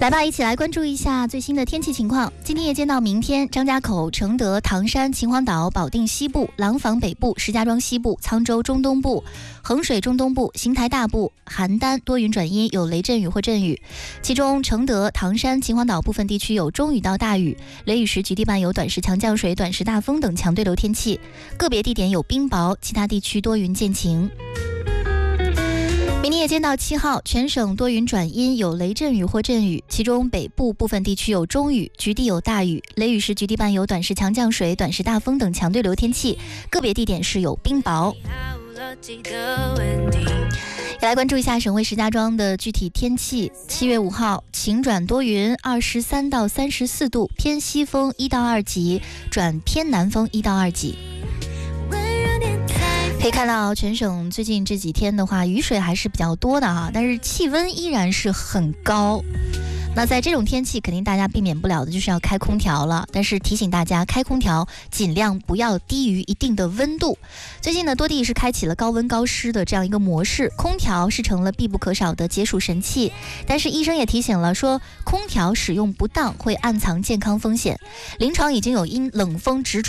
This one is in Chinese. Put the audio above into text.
来吧，一起来关注一下最新的天气情况。今天夜间到明天，张家口、承德、唐山、秦皇岛、保定西部、廊坊北部、石家庄西部、沧州中东部、衡水中东部、邢台大部、邯郸多云转阴，有雷阵雨或阵雨。其中承德、唐山、秦皇岛部分地区有中雨到大雨，雷雨时局地伴有短时强降水、短时大风等强对流天气，个别地点有冰雹，其他地区多云见晴。明天夜间到7号，全省多云转阴，有雷阵雨或阵雨，其中北部部分地区有中雨，局地有大雨，雷雨时局地伴有短时强降水、短时大风等强对流天气，个别地点是有冰雹。也来关注一下省会石家庄的具体天气。7月5号，晴转多云，23到34度，偏西风1到2级，转偏南风1到2级。可以看到全省最近这几天的话，雨水还是比较多的哈，但是气温依然是很高。那在这种天气，肯定大家避免不了的就是要开空调了。但是提醒大家，开空调尽量不要低于一定的温度。最近呢，多地是开启了高温高湿的这样一个模式，空调是成了必不可少的解暑神器。但是医生也提醒了，说空调使用不当会暗藏健康风险。临床已经有因冷风直